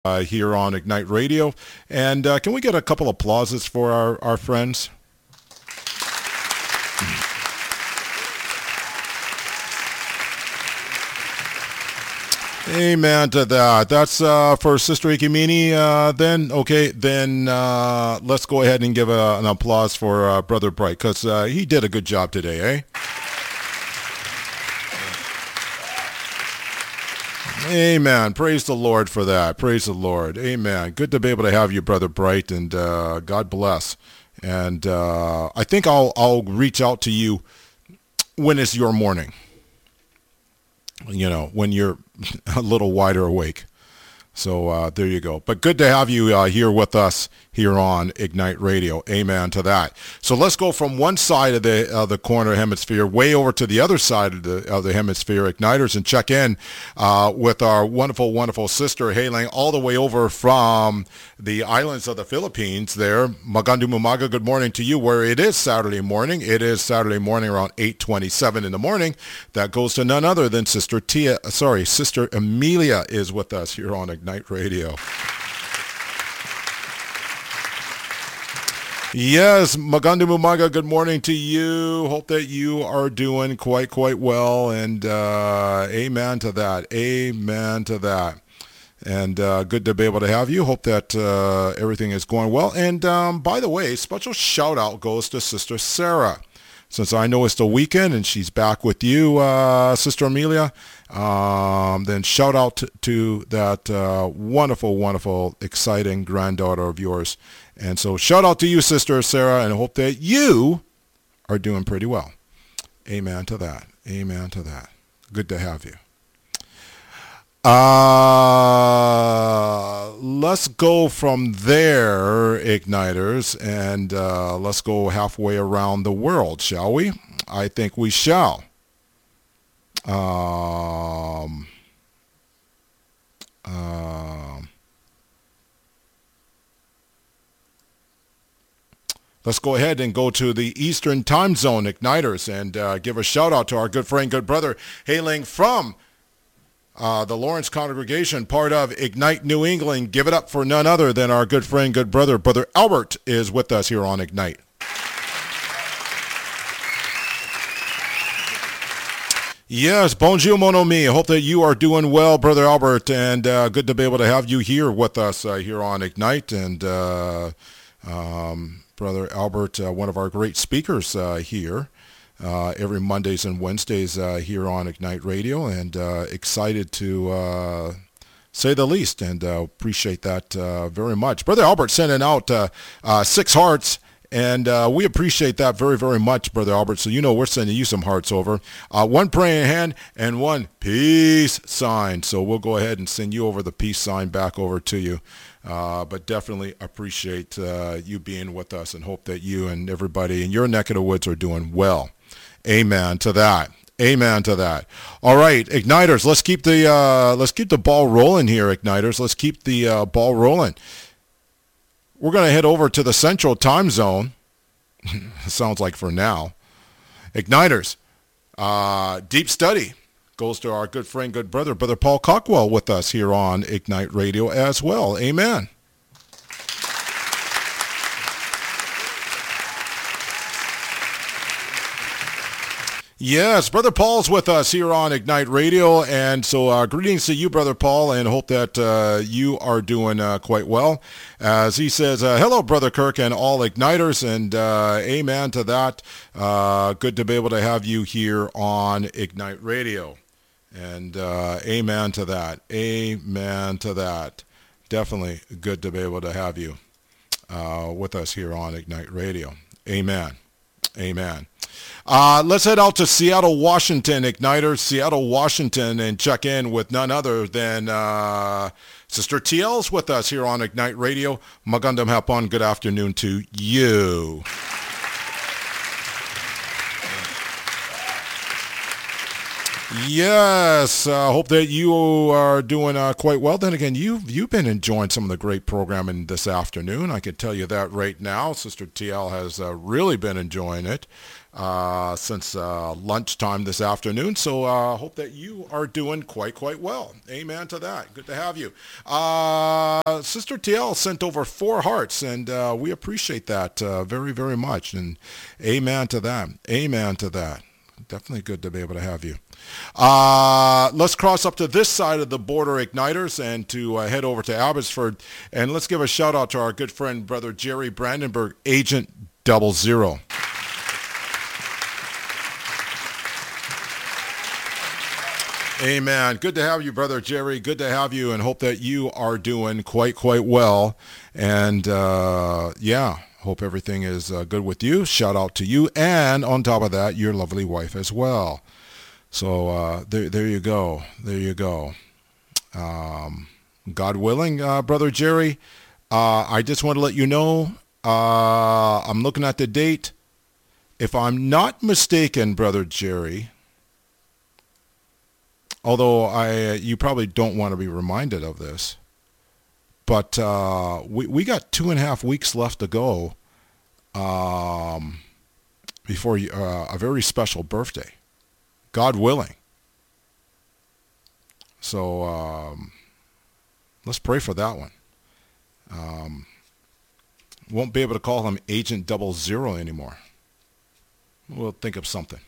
here on Ignite Radio. And can we get a couple applauses for our friends? Amen to that. That's for Sister Ikimini. Then let's go ahead and give an applause for Brother Bright, because he did a good job today, eh? Amen. Praise the Lord for that. Praise the Lord. Amen. Good to be able to have you, Brother Bright, and God bless. And I think I'll reach out to you when it's your morning. You know, when you're a little wider awake. So there you go. But good to have you here with us here on Ignite Radio. Amen to that. So let's go from one side of the corner hemisphere way over to the other side of the hemisphere, Igniters, and check in with our wonderful, wonderful sister hailing all the way over from the islands of the Philippines there. Magandang umaga, good morning to you, where it is Saturday morning. It is Saturday morning around 8:27 in the morning. That goes to none other than Sister Amelia is with us here on Ignite Radio. Yes, Magandang umaga, good morning to you. Hope that you are doing quite well, and amen to that. Amen to that. And good to be able to have you. Hope that everything is going well. And by the way, special shout out goes to Sister Sarah. Since I know it's the weekend and she's back with you, Sister Amelia, then shout out to that wonderful, wonderful, exciting granddaughter of yours. And so shout out to you, Sister Sarah, and I hope that you are doing pretty well. Amen to that. Amen to that. Good to have you. Let's go from there, Igniters, and let's go halfway around the world, shall we? I think we shall. Let's go ahead and go to the Eastern Time Zone, Igniters, and give a shout out to our good friend, good brother, hailing from the Lawrence congregation, part of Ignite New England. Give it up for none other than our good friend, good brother, Brother Albert is with us here on Ignite. Yes, bonjour mon ami. Hope that you are doing well, Brother Albert, and good to be able to have you here with us here on Ignite. And Brother Albert, one of our great speakers here. Every Mondays and Wednesdays here on Ignite Radio, and excited to say the least, and appreciate that very much. Brother Albert sending out 6 hearts, and we appreciate that very, very much, Brother Albert. So you know we're sending you some hearts over. 1 praying hand and 1 peace sign. So we'll go ahead and send you over the peace sign back over to you. But definitely appreciate you being with us, and hope that you and everybody in your neck of the woods are doing well. Amen to that. Amen to that. All right, Igniters, let's keep the ball rolling here, Igniters. Let's keep the ball rolling. We're going to head over to the Central Time Zone. Sounds like for now. Igniters, deep study goes to our good friend, good brother, Brother Paul Cockwell, with us here on Ignite Radio as well. Amen. Yes, Brother Paul's with us here on Ignite Radio, and so greetings to you, Brother Paul, and hope that you are doing quite well. As he says, hello, Brother Kirk and all Igniters, and amen to that. Good to be able to have you here on Ignite Radio, and amen to that. Amen to that. Definitely good to be able to have you with us here on Ignite Radio. Amen. Amen. Let's head out to Seattle, Washington, Igniters, Seattle, Washington, and check in with none other than Sister TL's with us here on Ignite Radio. Magandang hapon, good afternoon to you. Yes, hope that you are doing quite well. Then again, you've been enjoying some of the great programming this afternoon. I can tell you that right now. Sister TL has really been enjoying it since lunchtime this afternoon. So hope that you are doing quite well. Amen to that. Good to have you. Sister TL sent over 4 hearts, and we appreciate that very much. And amen to that. Amen to that. Definitely good to be able to have you. Let's cross up to this side of the border, Igniters, and to head over to Abbotsford. And let's give a shout out to our good friend, Brother Jerry Brandenburg, Agent 00. Amen. Good to have you, Brother Jerry. Good to have you, and hope that you are doing quite well. And hope everything is good with you. Shout out to you, and on top of that, your lovely wife as well. So there you go. There you go. God willing, Brother Jerry, I just want to let you know, I'm looking at the date. If I'm not mistaken, Brother Jerry, although you probably don't want to be reminded of this, but we got 2.5 weeks left to go before a very special birthday. God willing. So let's pray for that one. Won't be able to call him Agent 00 anymore. We'll think of something.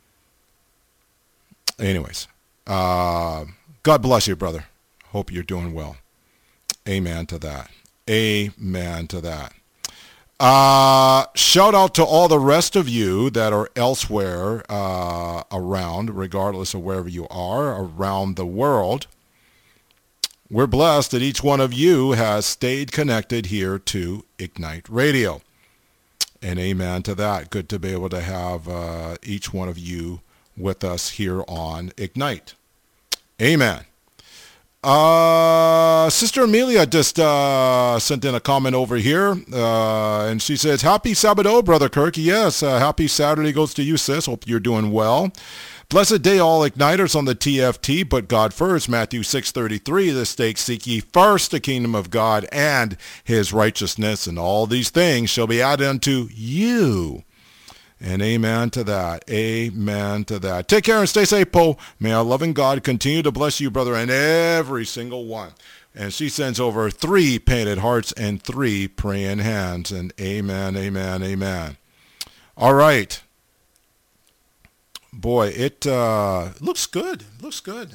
Anyways, God bless you, brother. Hope you're doing well. Amen to that. Amen to that. Shout out to all the rest of you that are elsewhere around, regardless of wherever you are around the world. We're blessed that each one of you has stayed connected here to Ignite Radio. And amen to that. Good to be able to have each one of you with us here on Ignite. Amen. Sister Amelia just sent in a comment over here, and she says, Happy Sabado, Brother Kirk. Yes, happy Saturday goes to you, sis. Hope you're doing well. Blessed day, all igniters on the TFT, but God first. Matthew 6:33, the stake, seek ye first the kingdom of God and his righteousness, and all these things shall be added unto you. And amen to that. Amen to that. Take care and stay safe, Poe. May our loving God continue to bless you, brother, and every single one. And she sends over 3 painted hearts and 3 praying hands. And amen, amen, amen. All right. Boy, it looks good. Looks good.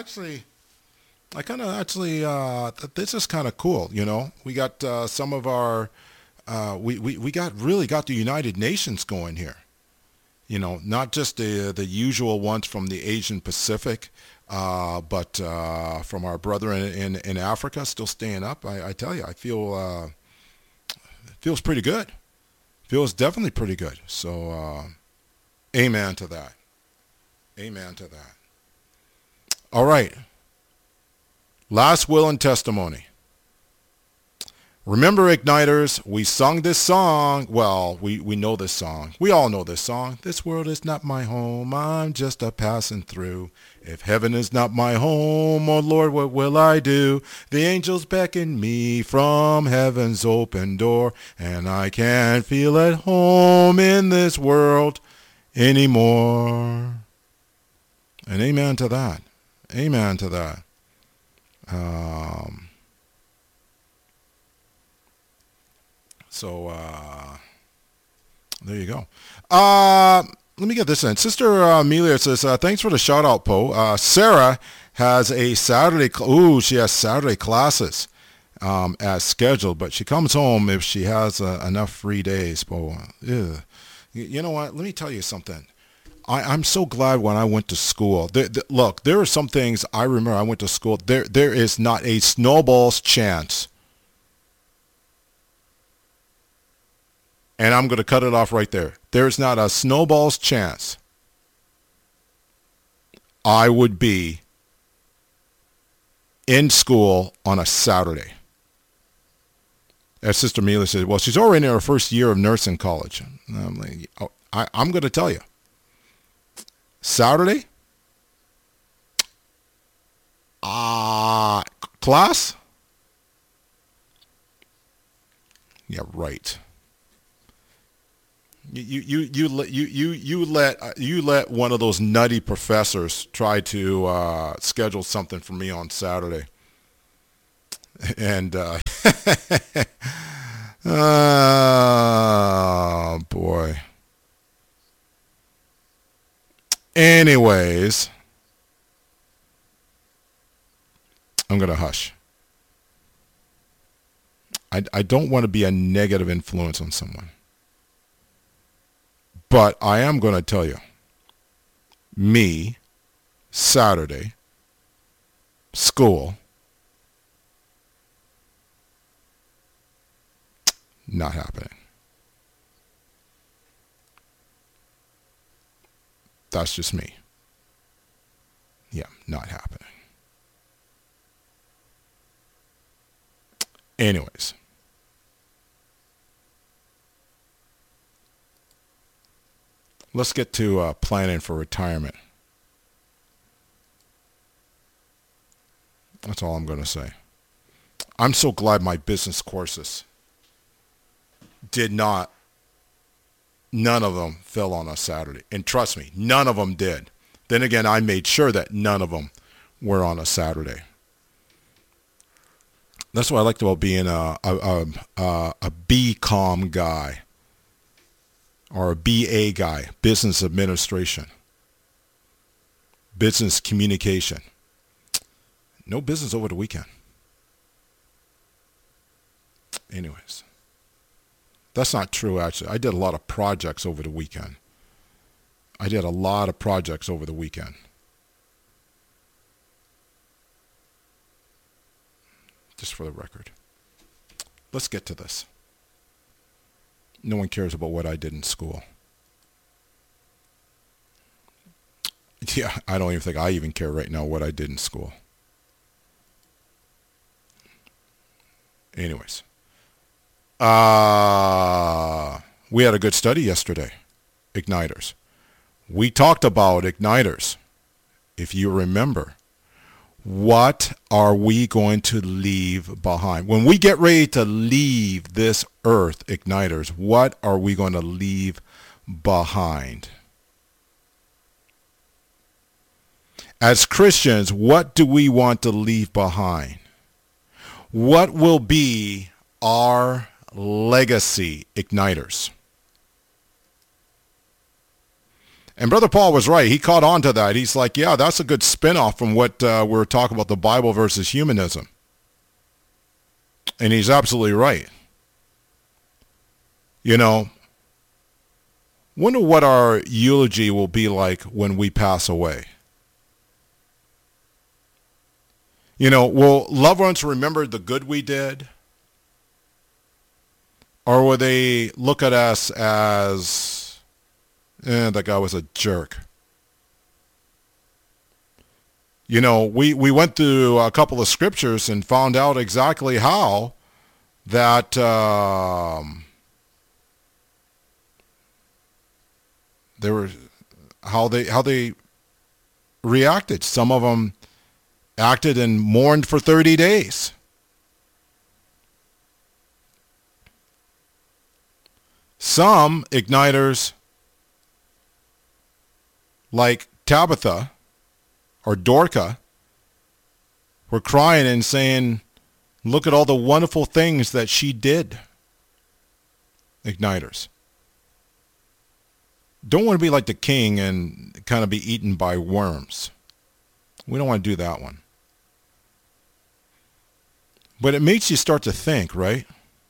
This is kind of cool, you know. We got some of our, we got the United Nations going here. You know, not just the usual ones from the Asian Pacific, but from our brethren in Africa, still staying up. I tell you, I feel it feels pretty good. Feels definitely pretty good. So, amen to that. Amen to that. All right. Last will and testimony. Remember, Igniters, we sung this song. Well, we know this song. We all know this song. This world is not my home. I'm just a passing through. If heaven is not my home, oh Lord, what will I do? The angels beckon me from heaven's open door, and I can't feel at home in this world anymore. And amen to that. Amen to that. So there you go. Let me get this in. Sister Amelia says, thanks for the shout out, Poe. Sarah has a Saturday, she has Saturday classes as scheduled, but she comes home if she has enough free days, Poe. You know what? Let me tell you something. I'm so glad when I went to school. Look, there are some things I remember I went to school. There is not a snowball's chance. And I'm going to cut it off right there. There's not a snowball's chance I would be in school on a Saturday. As Sister Amelia said, well, she's already in her first year of nursing college. I'm going to tell you. Saturday, Class? Yeah, right. You let one of those nutty professors try to schedule something for me on Saturday, and oh boy. Anyways, I'm gonna hush. I don't want to be a negative influence on someone. But I am going to tell you, me, Saturday, school, not happening. That's just me. Yeah, not happening. Anyways. Let's get to planning for retirement. That's all I'm going to say. I'm so glad my business courses none of them fell on a Saturday. And trust me, none of them did. Then again, I made sure that none of them were on a Saturday. That's what I liked about being a BCom guy. Or a BA guy, business administration, business communication. No business over the weekend. Anyways, that's not true, actually. I did a lot of projects over the weekend. Just for the record. Let's get to this. No one cares about what I did in school. Yeah, I don't even think I even care right now what I did in school. Anyways. We had a good study yesterday. Igniters. We talked about igniters. If you remember, what are we going to leave behind? When we get ready to leave this earth, igniters, what are we going to leave behind? As Christians, what do we want to leave behind? What will be our legacy, igniters? And Brother Paul was right. He caught on to that. He's like, yeah, that's a good spinoff from what we were talking about, the Bible versus humanism. And he's absolutely right. You know, wonder what our eulogy will be like when we pass away. You know, will loved ones remember the good we did? Or will they look at us as, that guy was a jerk? You know, we went through a couple of scriptures and found out exactly how that how they reacted. Some of them acted and mourned for 30 days. Some igniters, like Tabitha or Dorcas, were crying and saying, look at all the wonderful things that she did. Igniters. Don't want to be like the king and kind of be eaten by worms. We don't want to do that one. But it makes you start to think, right?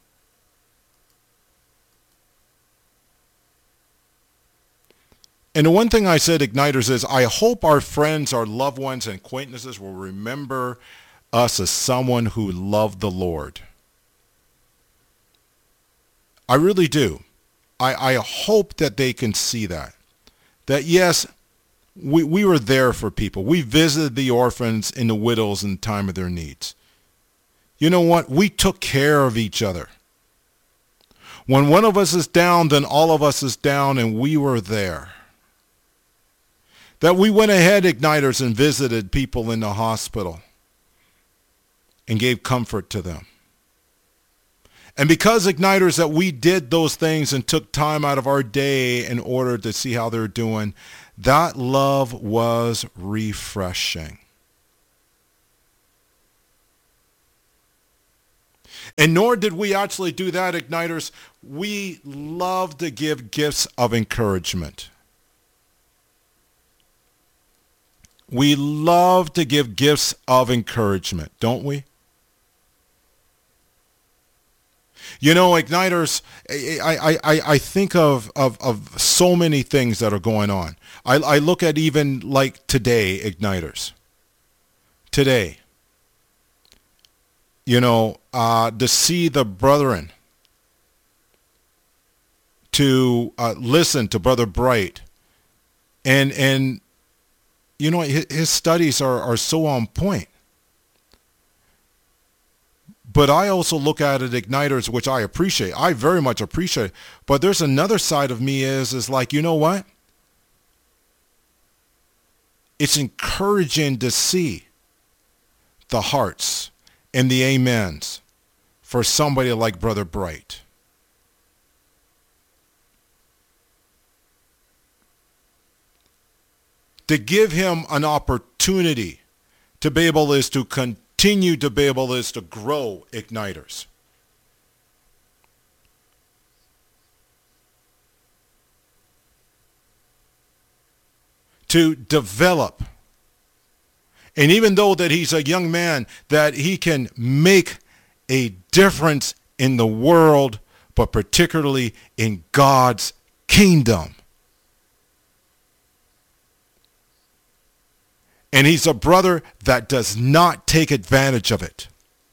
And the one thing I said, igniters, is I hope our friends, our loved ones, and acquaintances will remember us as someone who loved the Lord. I really do. I hope that they can see that. That yes, we were there for people. We visited the orphans and the widows in the time of their needs. You know what? We took care of each other. When one of us is down, then all of us is down, and we were there. That we went ahead, igniters, and visited people in the hospital. and gave comfort to them. And because, Igniters, that we did those things and took time out of our day in order to see how they're doing, that love was refreshing. And nor did we actually do that, Igniters. We love to give gifts of encouragement. We love to give gifts of encouragement, don't we? You know, Igniters, I think of so many things that are going on. I look at even like today, Igniters. Today. You know, to see the brethren, to listen to Brother Bright, and you know, his studies are so on point. But I also look at it, Igniters, which I appreciate. I very much appreciate. But there's another side of me is like, you know what? It's encouraging to see the hearts and the amens for somebody like Brother Bright. To give him an opportunity to be able is to continue to be able is to grow, Igniters. To develop. And even though that he's a young man, that he can make a difference in the world, but particularly in God's kingdom. And he's a brother that does not take advantage of it.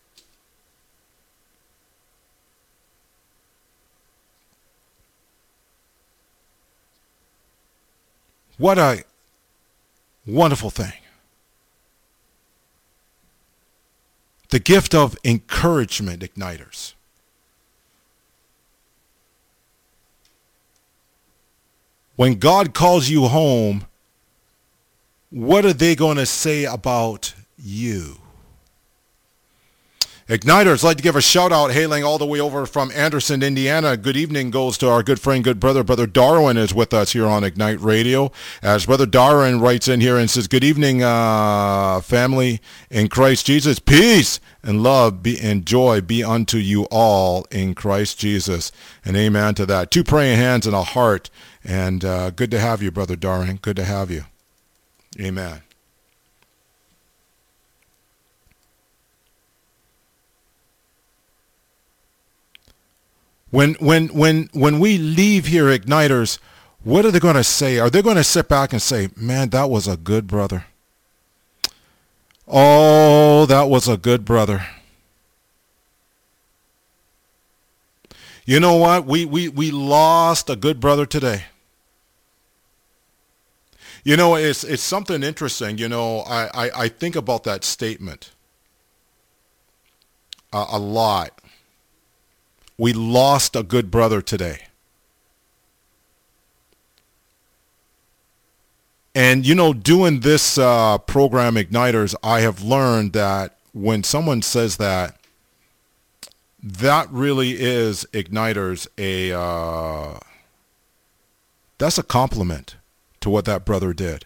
What a wonderful thing. The gift of encouragement, Igniters. When God calls you home, what are they going to say about you? Igniters, I'd like to give a shout out, hailing all the way over from Anderson, Indiana. Good evening goes to our good friend, good brother. Brother Darwin is with us here on Ignite Radio. As Brother Darwin writes in here and says, good evening, family in Christ Jesus. Peace and love and joy be unto you all in Christ Jesus. And amen to that. Two praying hands and a heart. And good to have you, Brother Darwin. Good to have you. Amen. When we leave here, Igniters, what are they going to say? Are they going to sit back and say, man, that was a good brother? Oh, that was a good brother. You know what? We lost a good brother today. You know, it's something interesting. You know, I think about that statement a lot. We lost a good brother today. And, you know, doing this program, Igniters, I have learned that when someone says that, that really is, Igniters, that's a compliment to what that brother did.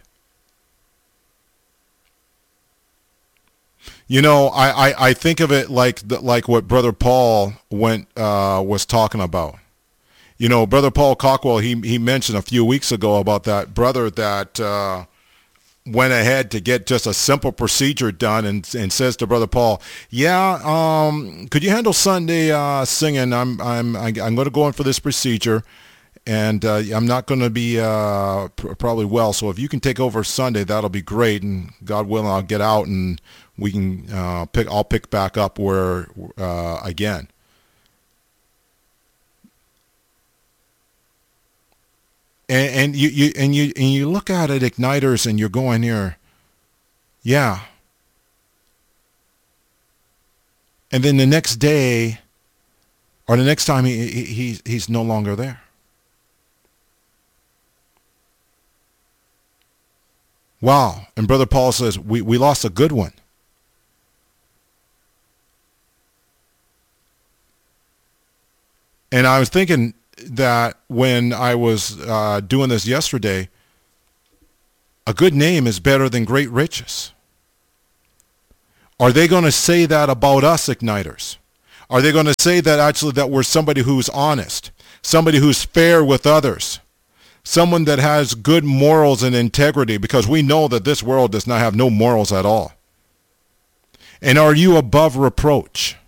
You know, I think of it like what Brother Paul was talking about. You know, Brother Paul Cockwell, he mentioned a few weeks ago about that brother that went ahead to get just a simple procedure done and says to Brother Paul, yeah, could you handle Sunday singing? I'm going to go in for this procedure. And I'm not going to be probably well, so if you can take over Sunday, that'll be great. And God willing, I'll get out and we can I'll pick back up where again. And you look at it, Igniters, and you're going here, yeah. And then the next day, or the next time, he's no longer there. Wow. And Brother Paul says, we lost a good one. And I was thinking that when I was doing this yesterday, a good name is better than great riches. Are they going to say that about us, Igniters? Are they going to say that actually that we're somebody who's honest, somebody who's fair with others, someone that has good morals and integrity, because we know that this world does not have no morals at all? And are you above reproach?